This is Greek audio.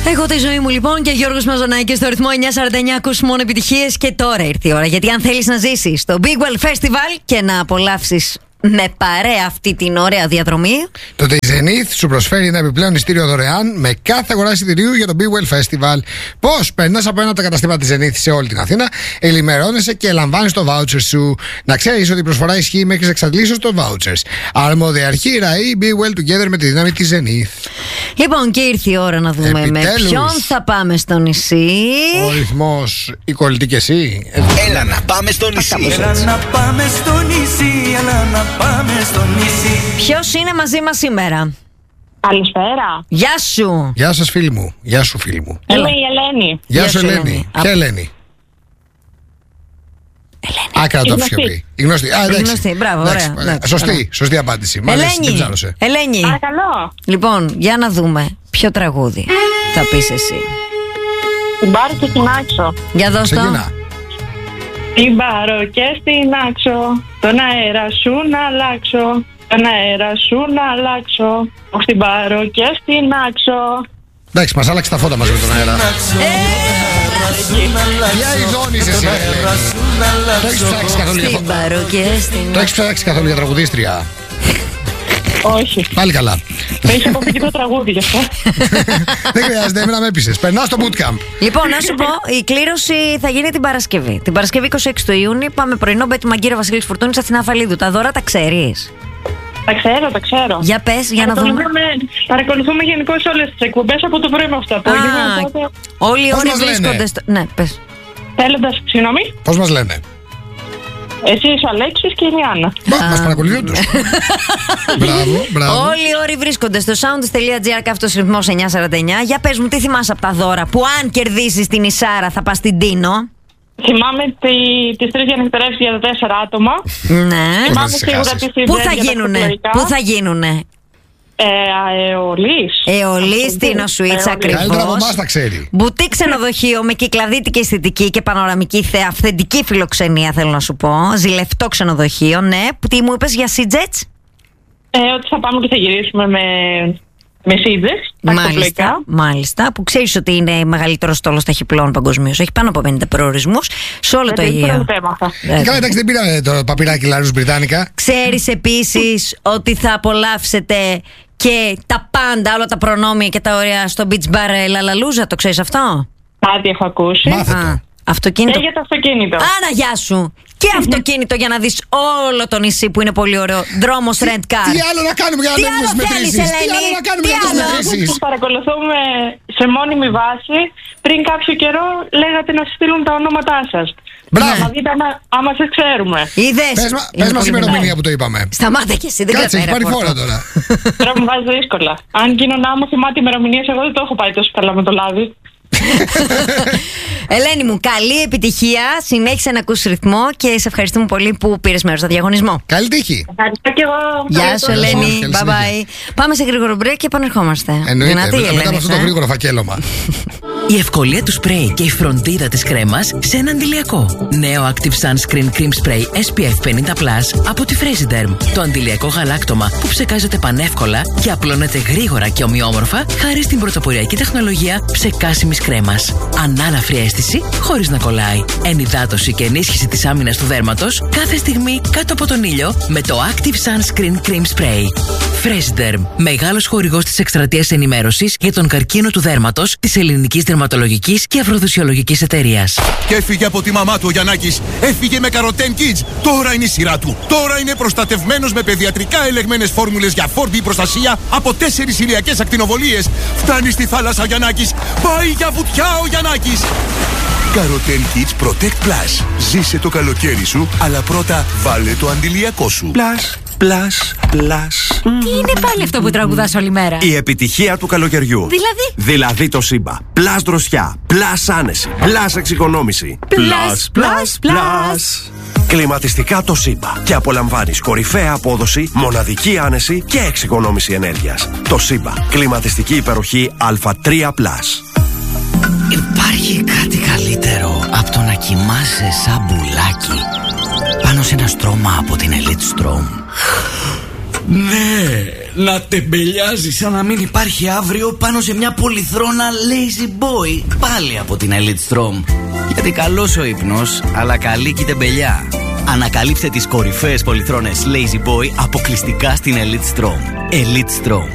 Εγώ τη ζωή μου λοιπόν και Γιώργος Μαζονάκης στο ρυθμό 949 ακούς μόνο επιτυχίες. Και τώρα ήρθε η ώρα, γιατί αν θέλεις να ζήσεις το Big Well Festival και να απολαύσεις με παρέα αυτή την ωραία διαδρομή, τότε η Zenith σου προσφέρει ένα επιπλέον ειστήριο δωρεάν με κάθε αγορά εισιτηρίου για το Big Well Festival. Πώς? Περνάς από ένα από τα καταστήματα της Zenith σε όλη την Αθήνα, ενημερώνεσαι και λαμβάνεις το voucher σου. Να ξέρεις ότι η προσφορά ισχύει μέχρι εξαντλήσεως των vouchers. Αρμόδια αρχή ΡΑΗ, Big Well Together με τη δύναμη της Zenith. Λοιπόν, και ήρθε η ώρα να δούμε επιτέλους με ποιον θα πάμε στο νησί. Ο ρυθμός, η κολλητή και εσύ. Έλα να πάμε στο νησί. Έλα να πάμε στο νησί, έλα να πάμε στο νησί. Ποιος είναι μαζί μας σήμερα? Καλησπέρα. Γεια σου. Γεια σας φίλοι μου. Γεια σου φίλοι μου. Είμαι η Ελένη. Γεια σου Ελένη. Ποια Ελένη? Άκρα το σιωπή. Η γνωστή. Α, εντάξει. Γνωστή, μπράβο, Εντάξει, ωραία. Σωστή απάντηση. Μάλιστα, δεν ψάρωσε. Ελένη. Παρακαλώ. Λοιπόν, για να δούμε ποιο τραγούδι θα πεις εσύ. Την πάρω και την άξω. Για δώσ' το. Ξεκινά. Την πάρω και στην άξω. Τον αέρα σου να αλλάξω. Τον αέρα σου να αλλάξω. Ως την πάρω και στην άξω. Εντάξει, μας άλλαξε τα φώτα μας με τον αέρα. Ποια ειδώνη είσαι εσύ, Ελένη? Το έχεις ψάξει καθόλου για Στην πάρω και στην. Το έχεις ψάξει καθόλου για τραγουδίστρια? Όχι. Πάλι καλά. Έχει αποφύγει το τραγούδι γι' αυτό. Δεν χρειάζεται, εμένα με έπεισες. Περνάω στο bootcamp. Λοιπόν, να σου πω, η κλήρωση θα γίνει την Παρασκευή. Την Παρασκευή 26 του Ιούνιου. Πάμε πρωινό, Μπέτη Μαγκύρα, Βασίλης Φουρτούνης, Αθηνά Αφαλίδου. Τα δώρα τα ξέρεις? Τα ξέρω. Για πες, για να δούμε. Παρακολουθούμε γενικώς όλες τις εκπομπές από το πρωί μέχρι το απόγευμα. Όλοι οι Πώς ώρες μας λένε? βρίσκονται στο. Ναι, πες. Θέλοντας, συγγνώμη, Πώς μας λένε? εσύ ο Αλέξης και η Λιάννα. Μας παρακολουθεί όντως. Μπράβο. Όλοι οι ώροι βρίσκονται στο sound.gr καύτος ρυθμός 949. Για πες μου, τι θυμάσαι από τα δώρα που αν κερδίσεις την Ισάρα θα πας στην Τίνο? Θυμάμαι τις 3 διανυκτερεύσεις για τα 4 άτομα. Ναι. Θυμάμαι τις σίγουρα ξεχάσεις. τις Πού θα ιδέες για τα γίνουνε? φωτογραφικά. Πού θα γίνουνε? Αεολής. Εολής, Τίνο Σουίτς, Καλύτερα από ακριβώς. εμάς τα ξέρει. Μπουτί ξενοδοχείο με κυκλαδίτικη αισθητική και πανοραμική αυθεντική φιλοξενία, θέλω να σου πω. Ζηλευτό ξενοδοχείο, ναι. Τι μου είπες για Sea-Jets? Ότι θα πάμε και θα γυρίσουμε με σίδες. Μάλιστα. Που ξέρεις ότι είναι η μεγαλύτερο στόλος ταχυπλών παγκοσμίως. Έχει πάνω από 50 προορισμούς σε όλο το Αιγαίο. Καλά, εντάξει, δεν πήραμε το παπειράκι Λάρους Βρυτάνικα. Ξέρεις επίσης ότι θα απολαύσετε και τα πάντα, όλα τα προνόμια και τα ωραία στο Beach Bar Λαλαλούζα. Το ξέρεις αυτό? Κάτι έχω ακούσει. Μάθε το. Αυτοκίνητο. Και για το αυτοκίνητο. Άρα, γεια σου. Και αυτοκίνητο για να δεις όλο το νησί που είναι πολύ ωραίο. Δρόμος Rent Car. Τι άλλο να κάνουμε για να Τι δούμε τις άλλο θέλεις, μετρήσεις? Τι Ελένη? άλλο να κάνουμε Τι για τις άλλο? μετρήσεις? Που παρακολουθούμε σε μόνιμη βάση. Πριν κάποιο καιρό λέγατε να στείλουν τα ονόματά σας. Μπράβο. Να δείτε άμα σας ξέρουμε. Είδες. Πες μας ημερομηνία που το είπαμε. Σταμάτα και εσύ, δεν Κάτσε, έχει κρατάει πάρει ραπόρτο. φόρα τώρα. Τώρα μου βάζει δύσκολα. Αν κοινωνά μου θυμάται ημερομηνίες, εγώ δεν το έχω πάει τόσο καλά με το λάδι. Ελένη μου, καλή επιτυχία. Συνέχισε να ακούς ρυθμό και σε ευχαριστούμε πολύ που πήρες μέρος στο διαγωνισμό. Καλή τύχη. Ευχαριστώ και εγώ. Γεια σου, Ελένη. Καλή Bye bye. Πάμε σε γρήγορο break και επανερχόμαστε. Εννοείται, Δυνατή η μετά Ελένη, από αυτό το γρήγορο φακέλωμα. Η ευκολία του σπρέι και η φροντίδα της κρέμας σε ένα αντιλιακό. Νέο Active Sunscreen Cream Spray SPF 50+ από τη Fresiderm. Το αντιλιακό γαλάκτωμα που ψεκάζεται πανεύκολα και απλώνεται γρήγορα και ομοιόμορφα χάρη στην πρωτοποριακή τεχνολογία ψεκάσιμης κρέμας. Ανάλαφρη αίσθηση χωρίς να κολλάει. Ενυδάτωση και ενίσχυση της άμυνας του δέρματος κάθε στιγμή κάτω από τον ήλιο με το Active Sunscreen Cream Spray. Fresiderm, μεγάλος χορηγός της εκστρατείας ενημέρωσης για τον καρκίνο του δέρματος της Ελληνικής Δερματολογικής και Αφροδισιολογικής Εταιρείας. Και έφυγε από τη μαμά του ο Γιαννάκης. Έφυγε με Carotene Kids. Τώρα είναι η σειρά του. Τώρα είναι προστατευμένος με παιδιατρικά ελεγμένες φόρμουλες για φόρτη προστασία από 4 ηλιακές ακτινοβολίες. Φτάνει στη θάλασσα ο Γιαννάκης. Πάει για βουτιά ο Γιαννάκης. Carotene Kids Protect Plus. Ζήσε το καλοκαίρι σου, αλλά πρώτα βάλε το αντιλιακό σου. Πλάς, πλάς, πλάς. Τι είναι πάλι αυτό που τραγουδάς όλη μέρα? Η επιτυχία του καλοκαιριού. Δηλαδή το Σύμπα. Πλάς δροσιά, πλάς άνεση, πλάς εξοικονόμηση. Πλάς. Κλιματιστικά το Σύμπα. Και απολαμβάνεις κορυφαία απόδοση, μοναδική άνεση και εξοικονόμηση ενέργειας. Το Σύμπα. Κλιματιστική υπεροχή Α3+. Υπάρχει κάτι καλύτερο από το να κοιμάσαι σαν μπουλάκι πάνω σε ένα στρώμα από την Elite Strom. Ναι, να τεμπελιάζει σαν να μην υπάρχει αύριο πάνω σε μια πολυθρόνα Lazy Boy. Πάλι από την Elite Strom. Γιατί καλός ο ύπνος, αλλά καλή και η τεμπελιά. Ανακαλύψτε τις κορυφαίες πολυθρόνες Lazy Boy αποκλειστικά στην Elite Strom. Elite Strom.